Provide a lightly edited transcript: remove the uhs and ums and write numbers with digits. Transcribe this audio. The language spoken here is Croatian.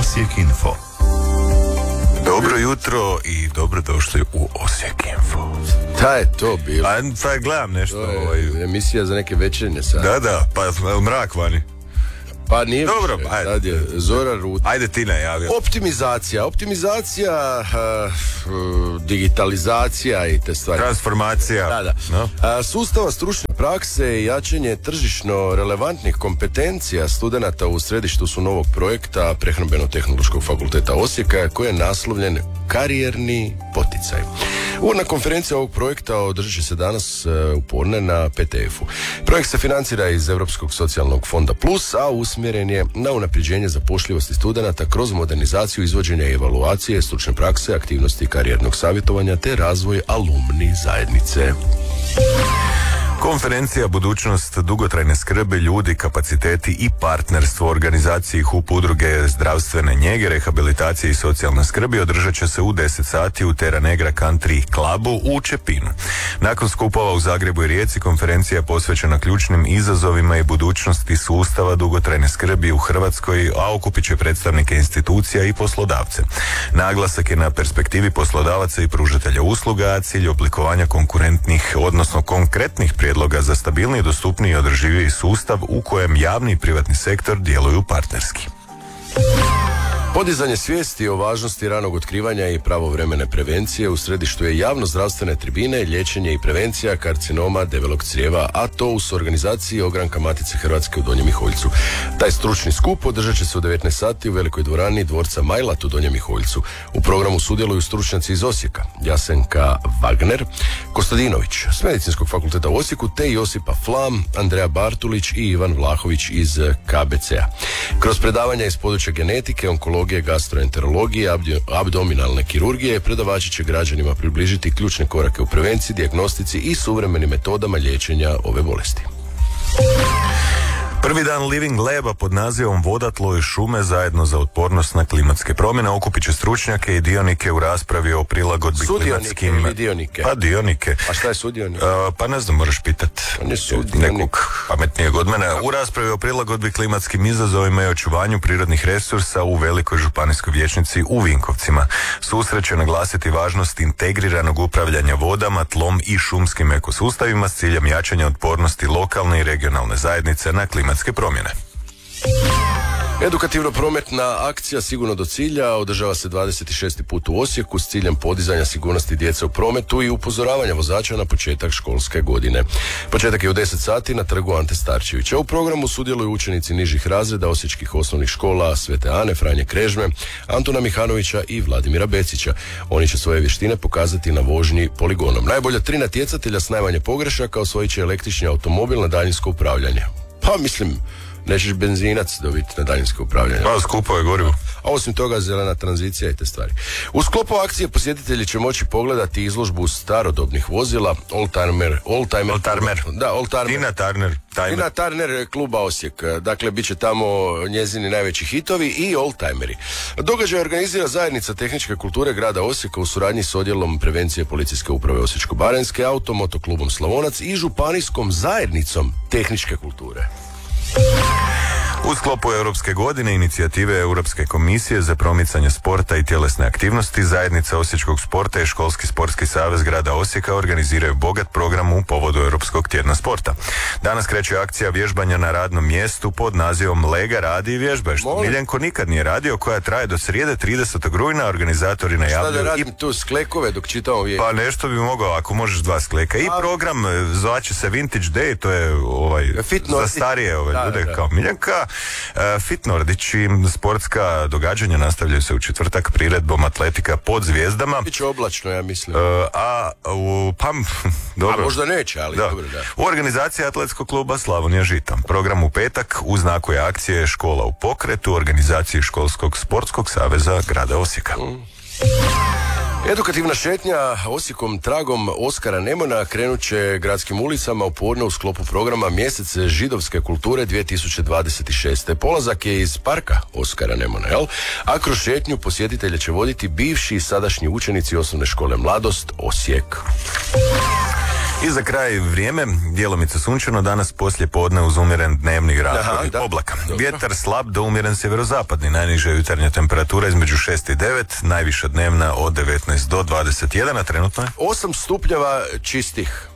Osijek Info. Dobro jutro i dobrodošli u Osijek Info. Da je to bilo. Pa gledam nešto. To je emisija za neke večernje sad. Da, pa mrak vani. Pa nije dobro, više, ajde. sad je Zora Ruta. Ajde ti najavi. Optimizacija, digitalizacija i te stvari. Transformacija. Da. No? Sustava stručne prakse i jačanje tržišno relevantnih kompetencija studenata u središtu su novog projekta Prehrambeno-tehnološkog fakulteta Osijeka koji je naslovljen Karijerni poticaj. Uvodna konferencija ovog projekta održat će se danas u podne na PTF-u. Projekt se financira iz Europskog socijalnog fonda Plus, a usmjeren je na unapređenje zapošljivosti studenata kroz modernizaciju, izvođenja i evaluacije, stručne prakse, aktivnosti karijernog savjetovanja te razvoj alumni zajednice. Konferencija Budućnost dugotrajne skrbi, ljudi, kapaciteti i partnerstvo organizaciji HUP udruge zdravstvene njege, rehabilitacije i socijalne skrbi održat će se u 10 sati u Terra Negra Country Clubu u Čepinu. Nakon skupova u Zagrebu i Rijeci konferencija je posvećena ključnim izazovima i budućnosti sustava dugotrajne skrbi u Hrvatskoj, a okupit će predstavnike institucija i poslodavce. Naglasak je na perspektivi poslodavaca i pružatelja usluga, a cilj oblikovanja konkurentnih, odnosno konkretnih prijedloga za stabilniji, dostupniji i održiviji sustav u kojem javni i privatni sektor djeluju partnerski. Podizanje svijesti o važnosti ranog otkrivanja i pravovremene prevencije u središtu je javno-zdravstvene tribine, liječenje i prevencija karcinoma debelog crijeva, a to u organizaciji Ogranka Matice Hrvatske u Donjem Miholjcu. Taj stručni skup održat će se u 19 sati u velikoj dvorani dvorca Majlat u Donjem Miholjcu. U programu sudjeluju stručnjaci iz Osijeka, Jasenka Wagner, Kostadinović s Medicinskog fakulteta u Osijeku te Josipa Flam, Andreja Bartulić i Ivan Vlahović iz KBC-a. Kroz predavanja iz područja genetike, onkologije, gastroenterologije, abdominalne kirurgije, predavači će građanima približiti ključne korake u prevenciji, dijagnostici i suvremenim metodama liječenja ove bolesti. Prvi dan Living Laba pod nazivom Voda, tlo i šume zajedno za otpornost na klimatske promjene okupit će stručnjake i dionike u raspravi o prilagodbi klimatskim... Ili dionike? Pa dionike. A šta je sudionik? Pa ne znam, moraš pitat nekog pametnijeg od mene. U raspravi o prilagodbi klimatskim izazovima i očuvanju prirodnih resursa u Velikoj županijskoj vijećnici u Vinkovcima. Susret će naglasiti važnost integriranog upravljanja vodama, tlom i šumskim ekosustavima s ciljem jačanja otpornosti lokalne i regionalne zajednice na klimatske promjene. Edukativno-prometna akcija Sigurno do cilja održava se 26. put u Osijeku s ciljem podizanja sigurnosti djece u prometu i upozoravanja vozača na početak školske godine. Početak je u 10 sati na trgu Ante Starčevića. U programu sudjeluju učenici nižih razreda osječkih osnovnih škola Svete Ane, Franje Krežme, Antuna Mihanovića i Vladimira Becića. Oni će svoje vještine pokazati na vožnji poligonom. Najbolja 3 natjecatelja s najmanje pogrešaka osvojit će električni automobil na daljinsko upravljanje. Pa mislim, nećeš benzinac dobiti na daljinsko upravljanje. Pa skupo je gorivo. A osim toga zelena tranzicija i te stvari. U sklopu akcije posjetitelji će moći pogledati izložbu starodobnih vozila Oldtimer. Tina Turner kluba Osijek. Dakle, bit će tamo njezini najveći hitovi i oldtimeri. Događaj organizira zajednica tehničke kulture grada Osijeka u suradnji s odjelom prevencije policijske uprave Osječko-baranjske, Automotoklubom Slavonac i županijskom zajednicom tehničke kulture. U sklopu Europske godine inicijative Europske komisije za promicanje sporta i tjelesne aktivnosti, zajednica Osječkog sporta i Školski sportski savez grada Osijeka organiziraju bogat program u povodu Europskog tjedna sporta. Danas kreće akcija vježbanja na radnom mjestu pod nazivom Lega, radi i vježbaj, što Miljenko nikad nije radio, koja traje do srijede 30. rujna. Organizatori najavljuju... Šta da radim tu sklekove dok čitamo vijek? Pa nešto bi mogao, ako možeš 2 skleka. I program zvaće se Vintage Day, to je za starije ljude kao Miljenka. Fit Nordići, sportska događanja nastavljaju se u četvrtak priredbom atletika pod zvijezdama. Biće oblačno, ja mislim. Dobro. A možda neće, ali dobro, da. U organizaciji atletskog kluba Slavonija Žita. Program u petak u znaku je akcije Škola u pokretu, u organizaciji Školskog sportskog saveza grada Osijeka. Edukativna šetnja Osijekom tragom Oskara Nemona krenut će gradskim ulicama u podne u sklopu programa Mjesec židovske kulture 2026. Polazak je iz parka Oskara Nemona, a kroz šetnju posjetitelje će voditi bivši i sadašnji učenici osnovne škole Mladost Osijek. I za kraj vrijeme, djelomice sunčano, danas poslije podne uz umjeren dnevni razvoj oblaka. Vjetar slab do umjeren sjeverozapadni, najniža jutarnja temperatura između 6 i 9, najviša dnevna od 19 do 21, a trenutno je 8 stupnjeva čistih.